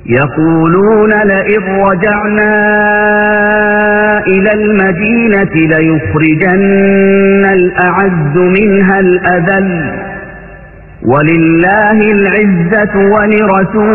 يقولون لئن رجعنا إلى المدينة ليخرجن الأعز منها الأذل ولله العزة ولرسوله